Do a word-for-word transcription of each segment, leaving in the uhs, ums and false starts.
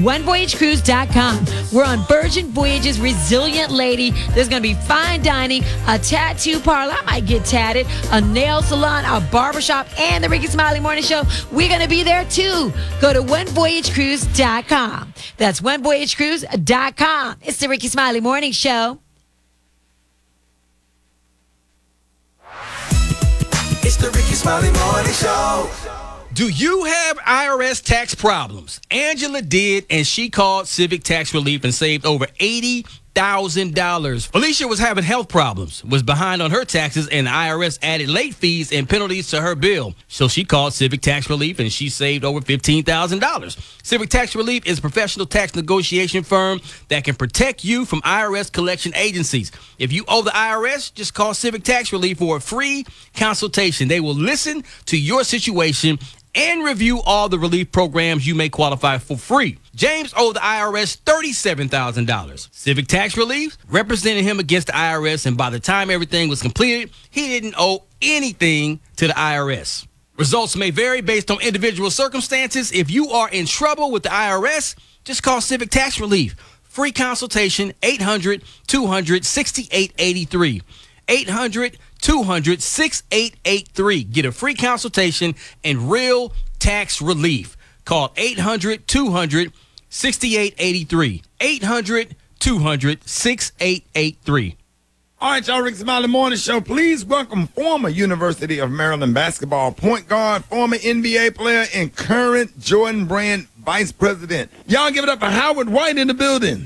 one voyage cruise dot com. We're on Virgin Voyages Resilient Lady. There's going to be fine dining, a tattoo parlor. I might get tatted, a nail salon, a barbershop, and the Ricky Smiley Morning Show. We're going to be there too. Go to one voyage cruise dot com. That's one voyage cruise dot com. It's the Ricky Smiley Morning Show. It's the Ricky Smiley Morning Show. Do you have I R S tax problems? Angela did, and she called Civic Tax Relief and saved over eighty thousand dollars. Felicia was having health problems, was behind on her taxes, and the I R S added late fees and penalties to her bill. So she called Civic Tax Relief, and she saved over fifteen thousand dollars. Civic Tax Relief is a professional tax negotiation firm that can protect you from I R S collection agencies. If you owe the I R S, just call Civic Tax Relief for a free consultation. They will listen to your situation and review all the relief programs you may qualify for free. James owed the I R S thirty-seven thousand dollars. Civic Tax Relief represented him against the I R S, and by the time everything was completed, he didn't owe anything to the I R S. Results may vary based on individual circumstances. If you are in trouble with the I R S, just call Civic Tax Relief. Free consultation, eight hundred, two hundred, sixty-eight eighty-three. eight hundred, two hundred, sixty-eight eighty-three. Get a free consultation and real tax relief. Call eight hundred, two hundred, sixty-eight eighty-three. eight hundred, two hundred, sixty-eight eighty-three. All right, y'all, Rick Smiley Morning Show. Please welcome former University of Maryland basketball point guard, former N B A player, and current Jordan Brand vice president. Y'all give it up for Howard White in the building.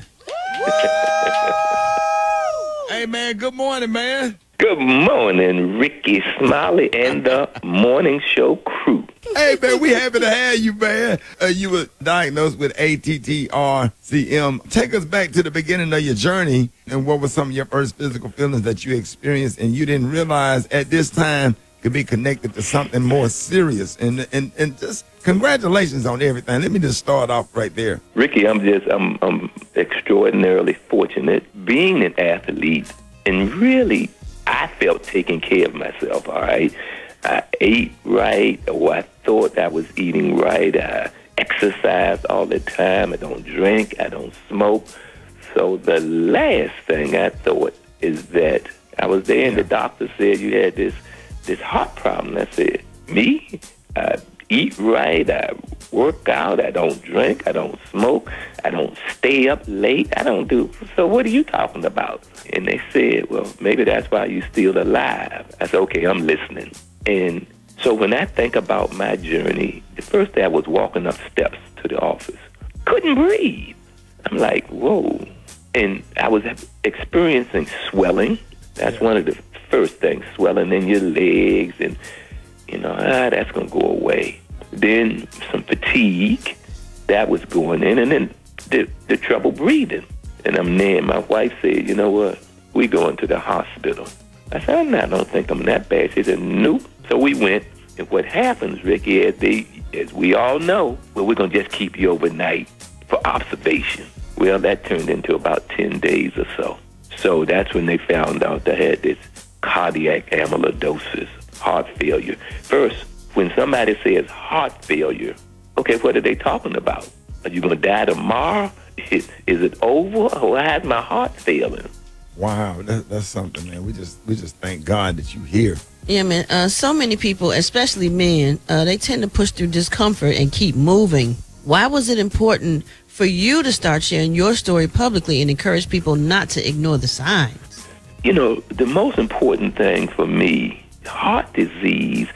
Hey, man, good morning, man. Good morning, Ricky Smiley and the Morning Show crew. Hey, man, we happy to have you, man. Uh, you were diagnosed with A T T R C M. Take us back to the beginning of your journey, and what were some of your first physical feelings that you experienced and you didn't realize at this time could be connected to something more serious? And and and just congratulations on everything. Let me just start off right there. Ricky, I'm just, I'm, I'm extraordinarily fortunate being an athlete, and really, I felt taking care of myself, all right? I ate right, or I thought I was eating right. I exercise all the time. I don't drink. I don't smoke. So the last thing I thought is that I was there and the doctor said you had this this heart problem. I said, me? I eat right. I work out. I don't drink. I don't smoke. I don't stay up late. I don't do. So what are you talking about? And they said, well, maybe that's why you're still alive. I said, okay, I'm listening. And so when I think about my journey, the first day I was walking up steps to the office. Couldn't breathe. I'm like, whoa. And I was experiencing swelling. That's one of the first things, swelling in your legs. And, you know, ah, that's going to go away. Then some fatigue. That was going in. And then the, the trouble breathing. And I'm there, and my wife said, you know what, we going to the hospital. I said, I'm not, I don't think I'm that bad. She said, nope. So we went, and what happens, Ricky, as, they, as we all know, well, we're going to just keep you overnight for observation. Well, that turned into about ten days or so. So that's when they found out I had this cardiac amyloidosis, heart failure. First, when somebody says heart failure, okay, what are they talking about? Are you going to die tomorrow? Is, is it over? Or I had my heart failing? Wow, that, that's something, man. We just we just thank God that you're here. Yeah, man. Uh, so many people, especially men, uh, they tend to push through discomfort and keep moving. Why was it important for you to start sharing your story publicly and encourage people not to ignore the signs? You know, the most important thing for me, heart disease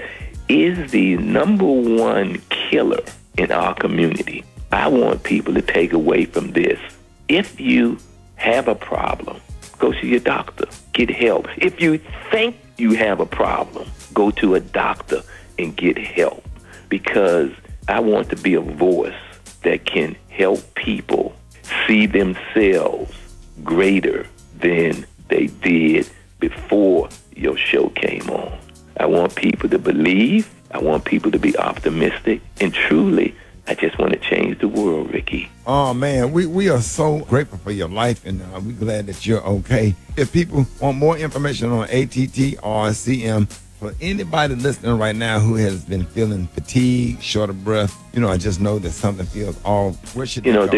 is the number one killer in our community. I want people to take away from this. If you have a problem, go to your doctor, get help. If you think you have a problem, go to a doctor and get help. Because I want to be a voice that can help people see themselves greater than they did before your show came on. I want people to believe. I want people to be optimistic. And truly, I just want to change the world, Ricky. Oh, man, we, we are so grateful for your life, and uh, we're glad that you're okay. If people want more information on A T T R C M, for anybody listening right now who has been feeling fatigue, short of breath, you know, I just know that something feels off. Where should you they know, go?